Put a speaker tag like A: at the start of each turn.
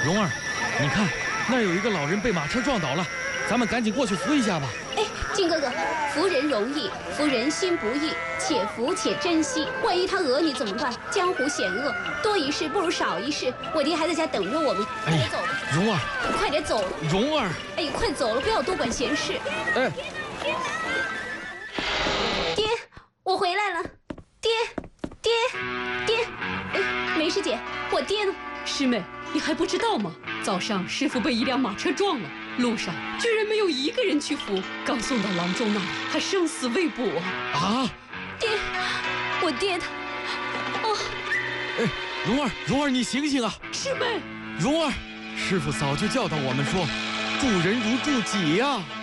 A: 蓉儿，你看那儿有一个老人被马车撞倒了，咱们赶紧过去扶一下吧。
B: 哎，靖哥哥，扶人容易，扶人心不易，且扶且珍惜。万一他讹你怎么办？江湖险恶，多一事不如少一事。我爹还在家等着我们，快点走吧。
A: 蓉儿，
B: 快点走。
A: 蓉儿，
B: 哎，快走了，不要多管闲事。
A: 哎，
B: 爹，我回来了。爹，哎，梅师姐，我爹呢？
C: 师妹，你还不知道吗？早上师傅被一辆马车撞了，路上居然没有一个人去扶，刚送到郎中那里，还生死未卜啊！
A: 啊！
B: 爹，我爹他……哦，
A: 哎，蓉儿，你醒醒啊！
C: 师妹，
A: 蓉儿，师傅早就教导我们说，助人如助己呀。